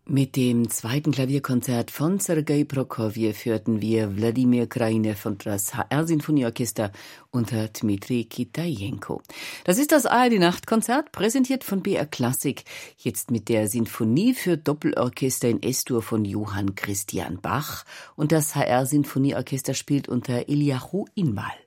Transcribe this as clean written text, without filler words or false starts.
Mit dem zweiten Klavierkonzert von Sergei Prokofjew hörten wir Wladimir Krajinew und das HR-Sinfonieorchester unter Dmitri Kitajenko. Das ist das ARD-Nachtkonzert, präsentiert von BR Klassik, jetzt mit der Sinfonie für Doppelorchester in S-Dur von Johann Christian Bach, und das HR-Sinfonieorchester spielt unter Eliahu Inbal.